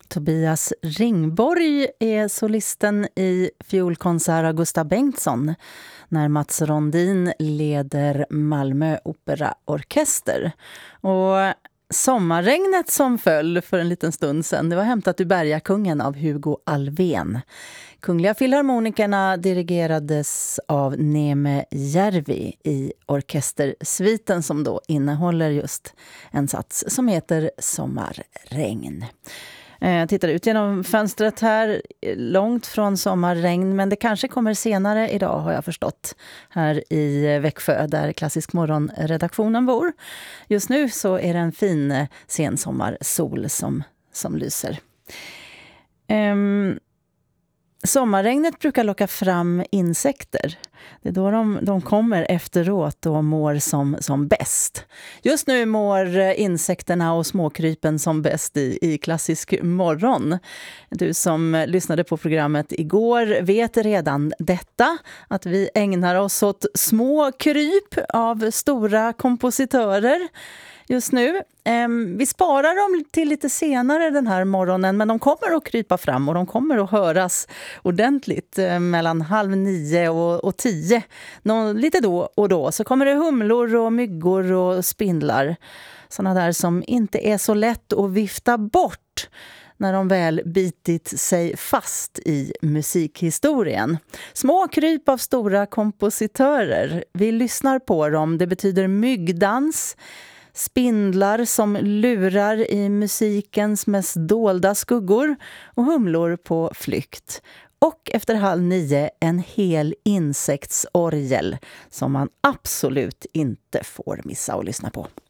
Tobias Ringborg är solisten i fiolkonsert av Gustav Bengtsson när Mats Rondin leder Malmö Operaorkester. Och sommarregnet som föll för en liten stund sedan, det var hämtat ur Bergakungen av Hugo Alvén. Kungliga Filharmonikerna dirigerades av Neme Järvi i orkestersviten som då innehåller just en sats som heter Sommarregn. Jag tittar ut genom fönstret här, långt från sommarregn, men det kanske kommer senare idag har jag förstått, här i Växjö där Klassisk morgonredaktionen bor. Just nu så är det en fin sensommarsol som lyser. Sommarregnet brukar locka fram insekter. Det är då de kommer efteråt och mår som bäst. Just nu mår insekterna och småkrypen som bäst i Klassisk morgon. Du som lyssnade på programmet igår vet redan detta, att vi ägnar oss åt små kryp av stora kompositörer. Just nu. Vi sparar dem till lite senare den här morgonen, men de kommer att krypa fram och de kommer att höras ordentligt mellan 8:30 och 10. Lite då och då så kommer det humlor och myggor och spindlar. Sådana där som inte är så lätt att vifta bort när de väl bitit sig fast i musikhistorien. Små kryp av stora kompositörer. Vi lyssnar på dem. Det betyder myggdans. Spindlar som lurar i musikens mest dolda skuggor och humlor på flykt. Och efter 8:30 en hel insektsorgel som man absolut inte får missa att lyssna på.